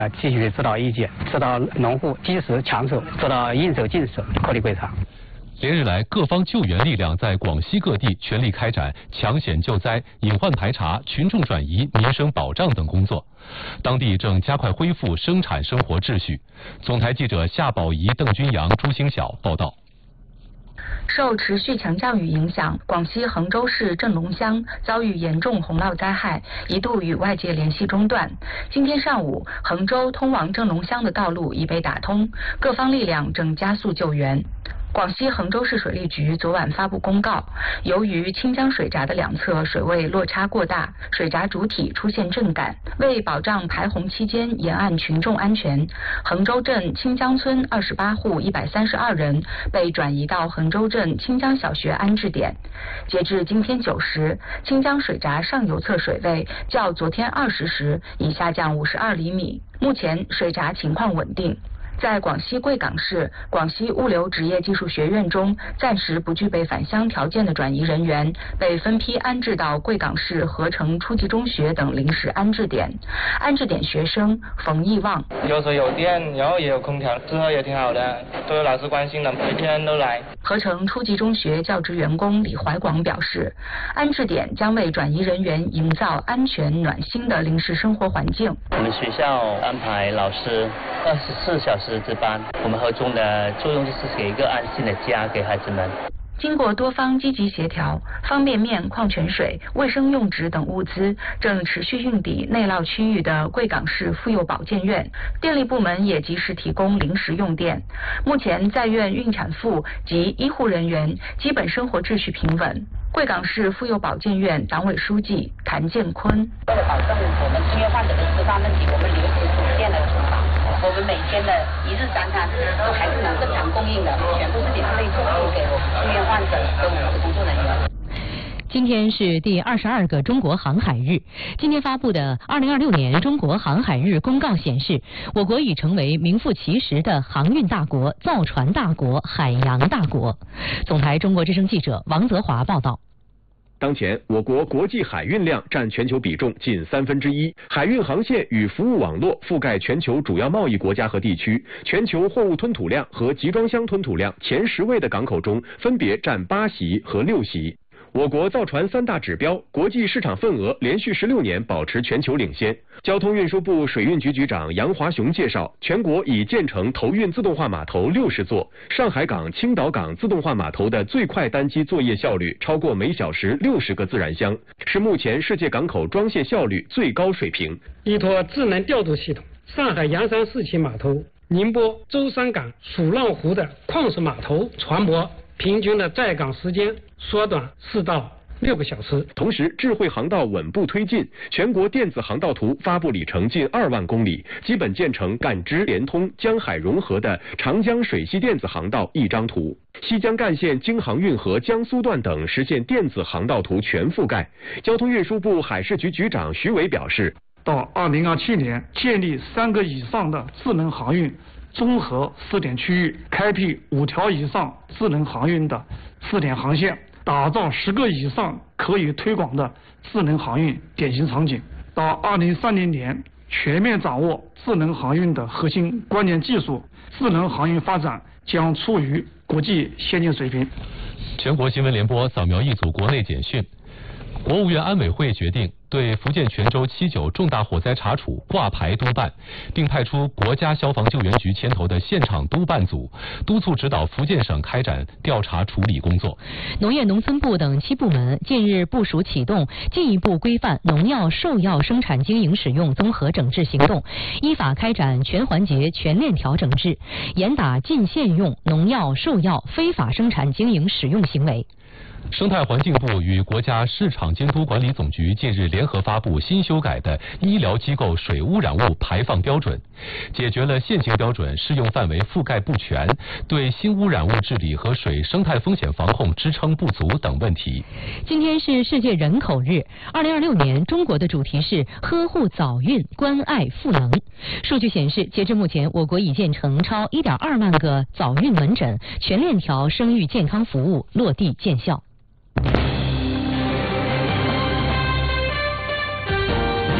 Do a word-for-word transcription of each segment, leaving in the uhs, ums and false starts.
啊，继续指导意见，指导农户及时抢手，做到应手尽手，颗粒归场。 连日来，各方救援力量在广西各地全力开展抢险救灾、隐患排查、群众转移、民生保障等工作。当地正加快恢复生产生活秩序。总台记者夏宝仪、邓军阳、朱星晓报道。 受持续强降雨影响，广西衡州市镇龙乡遭遇严重洪涝灾害，一度与外界联系中断。今天上午，衡州通往镇龙乡的道路已被打通，各方力量正加速救援。广西衡州市水利局昨晚发布公告，由于清江水闸的两侧水位落差过大，水闸主体出现震感，为保障排洪期间沿岸群众安全，衡州镇清江村二十八户一百三十二人被转移到衡州镇清江小学安置点。截至今天九时，清江水闸上游侧水位较昨天二十时已下降五十二厘米，目前水闸情况稳定。在广西贵港市广西物流职业技术学院中暂时不具备返乡条件的转移人员，被分批安置到贵港市合成初级中学等临时安置点。安置点学生冯义旺： 有水有电，然后也有空调，之后也挺好的，都有老师关心的，每天都来。 合成初级中学教职员工李怀广表示，安置点将为转移人员营造安全暖心的临时生活环境。 我们学校安排老师二十四小时值班，我们合中的作用就是给一个安心的家给孩子们。 经过多方积极协调，方便面、矿泉水、卫生用纸等物资正持续运抵内涝区域的贵港市妇幼保健院，电力部门也及时提供临时用电。目前在院孕产妇及医护人员基本生活秩序平稳。贵港市妇幼保健院党委书记谭建坤： 为了保证我们住院患者的吃饭问题，我们临时组建了厨房。我们每天的一日三餐都还是能正常供应的，全部是免费送出给我们住院患者和我们的工作人员。 今天是第二十二个中国航海日。今天发布的二零二六年中国航海日公告显示，我国已成为名副其实的航运大国、造船大国、海洋大国。总台中国之声记者王泽华报道。 当前，我国国际海运量占全球比重近三分之一，海运航线与服务网络覆盖全球主要贸易国家和地区，全球货物吞吐量和集装箱吞吐量前十位的港口中，分别占八席和六席。我国造船三大指标，国际市场份额连续十六年保持全球领先。交通运输部水运局局长杨华雄介绍，全国已建成投运自动化码头六十座，上海港、青岛港自动化码头的最快单机作业效率超过每小时六十个自然箱，是目前世界港口装卸效率最高水平。 依托智能调度系统，上海洋山四期码头、宁波舟山港、蜀浪湖的矿石码头船舶平均的在港时间缩短四到六个小时。 同时，智慧航道稳步推进，全国电子航道图发布里程近二万公里，基本建成干支联通、江海融合的长江水系电子航道一张图。西江干线京杭运河江苏段等实现电子航道图全覆盖。交通运输部海事局局长徐伟表示， 到二零二七年建立三个以上的智能航运综合试点区域，开辟五条以上智能航运的试点航线，打造十个以上可以推广的智能航运典型场景。到二零三零年，全面掌握智能航运的核心关键技术，智能航运发展将处于国际先进水平。 全国新闻联播扫描一组国内简讯。国务院安委会决定对福建泉州七九重大火灾查处挂牌督办，并派出国家消防救援局牵头的现场督办组，督促指导福建省开展调查处理工作。 农业农村部等七部门近日部署启动进一步规范农药、兽药生产经营使用综合整治行动，依法开展全环节全链条整治，严打禁限用农药、兽药非法生产经营使用行为。 生态环境部与国家市场监督管理总局近日联合发布新修改的医疗机构水污染物排放标准，解决了现行标准适用范围覆盖不全、对新污染物治理和水生态风险防控支撑不足等问题。 今天是世界人口日，二零二六年中国的主题是呵护早孕、关爱赋能。数据显示，截至目前，我国已建成超 一点二万个早孕门诊，全链条生育健康服务落地见效。 因政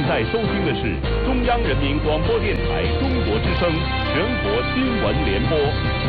在收听的是中央人民广播电台中国之声全国新闻联播。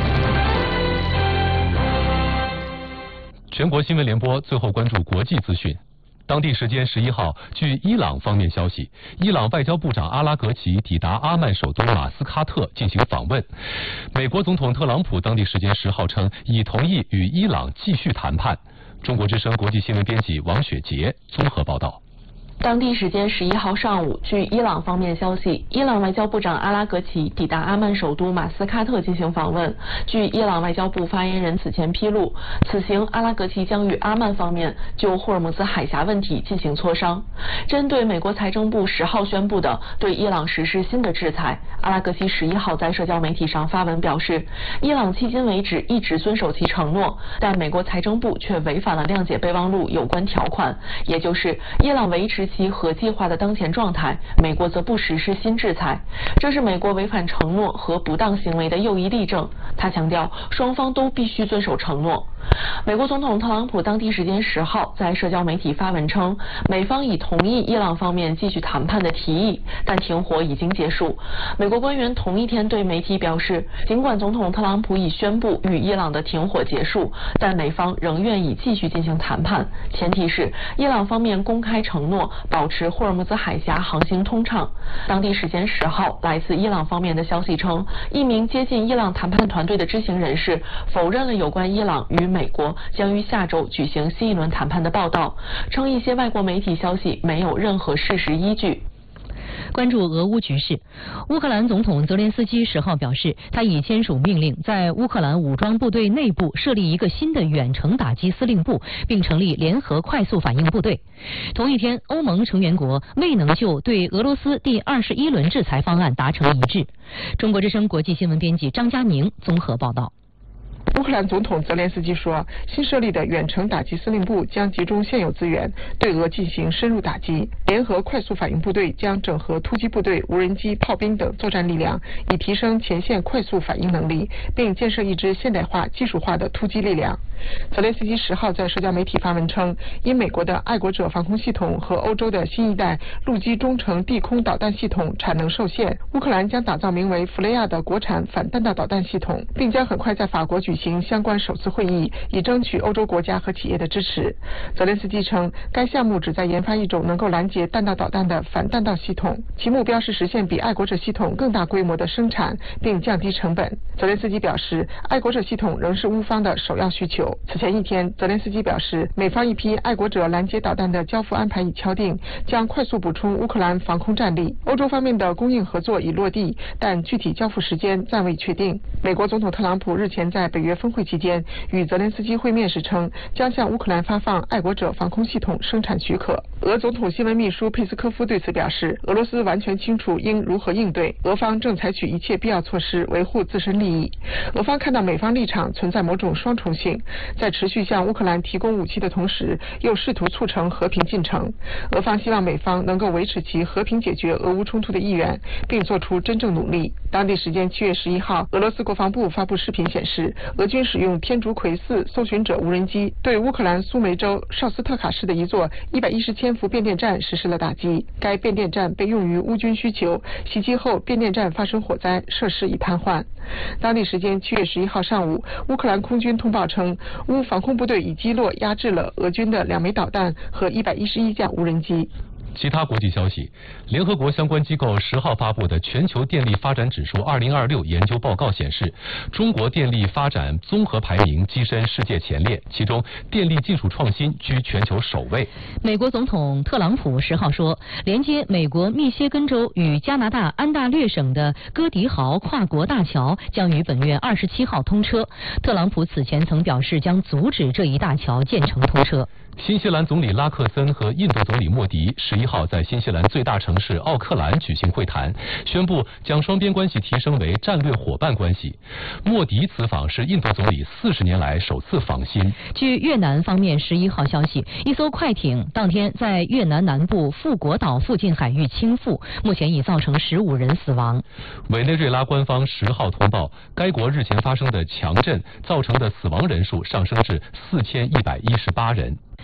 全国新闻联播最后关注国际资讯。当地时间十一号，据伊朗方面消息，伊朗外交部长阿拉格齐抵达阿曼首都马斯喀特进行访问。美国总统特朗普当地时间十号称，已同意与伊朗继续谈判。中国之声国际新闻编辑王雪杰综合报道。 当地时间十一号上午，据伊朗方面消息，伊朗外交部长阿拉格齐抵达阿曼首都马斯喀特进行访问。据伊朗外交部发言人此前披露，此行阿拉格齐将与阿曼方面就霍尔木兹海峡问题进行磋商。针对美国财政部十号宣布的对伊朗实施新的制裁，阿拉格齐十一号在社交媒体上发文表示，伊朗迄今为止一直遵守其承诺，但美国财政部却违反了谅解备忘录有关条款，也就是伊朗维持其核计划的当前状态，美国则不实施新制裁，这是美国违反承诺和不当行为的又一例证。他强调，双方都必须遵守承诺。美国总统特朗普当地时间十号在社交媒体发文称，美方已同意伊朗方面继续谈判的提议，但停火已经结束。美国官员同一天对媒体表示，尽管总统特朗普已宣布与伊朗的停火结束，但美方仍愿意继续进行谈判，前提是伊朗方面公开承诺保持霍尔木兹海峡航行通畅。当地时间十号，来自伊朗方面的消息称，一名接近伊朗谈判团队的知情人士否认了有关伊朗与美国将于下周举行新一轮谈判的报道，称一些外国媒体消息没有任何事实依据。 关注俄乌局势，乌克兰总统泽连斯基十号表示，他已签署命令，在乌克兰武装部队内部设立一个新的远程打击司令部，并成立联合快速反应部队。同一天，欧盟成员国未能就对俄罗斯第二十一轮制裁方案达成一致。中国之声国际新闻编辑张佳宁综合报道。 乌克兰总统泽连斯基说，新设立的远程打击司令部将集中现有资源，对俄进行深入打击。联合快速反应部队将整合突击部队、无人机、炮兵等作战力量，以提升前线快速反应能力，并建设一支现代化、技术化的突击力量。泽连斯基十号在社交媒体发文称，因美国的爱国者防空系统和欧洲的新一代陆基中程地空导弹系统产能受限，乌克兰将打造名为弗雷亚的国产反弹道导弹系统，并将很快在法国举行相关首次会议，以争取欧洲国家和企业的支持。泽连斯基称，该项目旨在研发一种能够拦截弹道导弹的反弹道系统，其目标是实现比爱国者系统更大规模的生产，并降低成本。泽连斯基表示，爱国者系统仍是乌方的首要需求。此前一天，泽连斯基表示，美方一批爱国者拦截导弹的交付安排已敲定，将快速补充乌克兰防空战力。欧洲方面的供应合作已落地，但具体交付时间暂未确定。美国总统特朗普日前在北约峰会期间与泽连斯基会面时称，将向乌克兰发放爱国者防空系统生产许可。俄总统新闻秘书佩斯科夫对此表示，俄罗斯完全清楚应如何应对，俄方正采取一切必要措施维护自身利益。俄方看到美方立场存在某种双重性，在持续向乌克兰提供武器的同时，又试图促成和平进程。俄方希望美方能够维持其和平解决俄乌冲突的意愿，并做出真正努力。当地时间七月十一号，俄罗斯国防部发布视频显示，俄军使用天竺葵四搜寻者无人机对乌克兰苏梅州绍斯特卡市的一座一百一十千伏变电站实施了打击。该变电站被用于乌军需求，袭击后变电站发生火灾，设施已瘫痪。当地时间七月十一号上午，乌克兰空军通报称，乌防空部队已击落压制了俄军的两枚导弹和一百一十一架无人机。 其他国际消息，联合国相关机构十号发布的全球电力发展指数二零二六研究报告显示，中国电力发展综合排名跻身世界前列，其中电力技术创新居全球首位。 美国总统特朗普十号说，连接美国密歇根州与加拿大安大略省的戈迪豪跨国大桥将于本月二十七号通车。特朗普此前曾表示将阻止这一大桥建成通车。 新西兰总理拉克森和印度总理莫迪十一号在新西兰最大城市奥克兰举行会谈，宣布将双边关系提升为战略伙伴关系。莫迪此访是印度总理四十年来首次访新。 据越南方面十一号消息，一艘快艇当天在越南南部富国岛附近海域倾覆，目前已造成十五人死亡。 委内瑞拉官方十号通报，该国日前发生的强震造成的死亡人数上升至四千一百一十八人。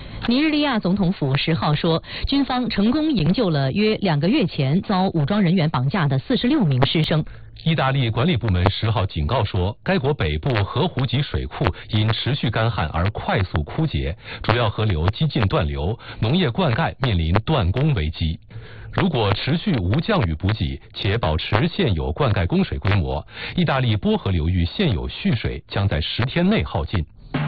尼日利亚总统府十号说，军方成功营救了约两个月前遭武装人员绑架的四十六名师生。 意大利管理部门十号警告说，该国北部河湖级水库因持续干旱而快速枯竭，主要河流几近断流，农业灌溉面临断供危机。如果持续无降雨补给，且保持现有灌溉供水规模，意大利波河流域现有蓄水将在十天内耗尽。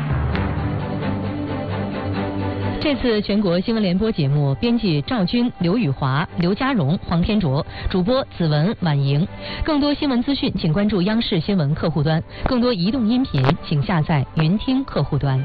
这次全国新闻联播节目，编辑赵军、刘宇华、刘家荣、黄天卓，主播子文、婉莹。更多新闻资讯，请关注央视新闻客户端；更多移动音频，请下载云听客户端。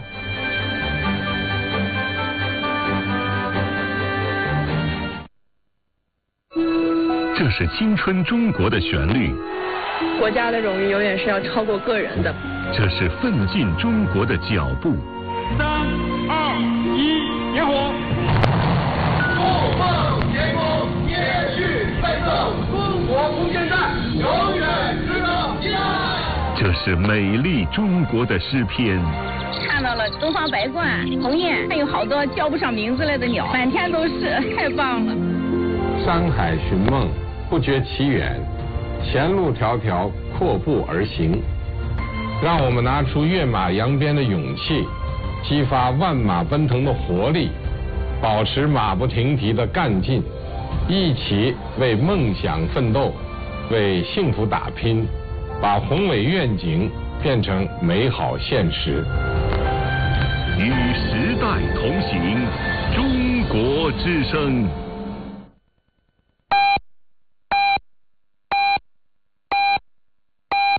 这是青春中国的旋律， 国家的荣誉永远是要超过个人的。 这是奋进中国的脚步。 三二一，点火！ 共奉天宫，接续奋斗，中国无间战，永远值得纪念。 这是美丽中国的诗篇。 看到了东方白鹳、鸿雁，还有好多叫不上名字来的鸟，满天都是，太棒了。 山海寻梦，不觉其远，前路迢迢，阔步而行。让我们拿出跃马扬鞭的勇气，激发万马奔腾的活力，保持马不停蹄的干劲，一起为梦想奋斗，为幸福打拼，把宏伟愿景变成美好现实。 与时代同行，中国之声。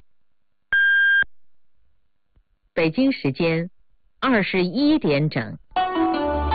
北京时间二十一点整。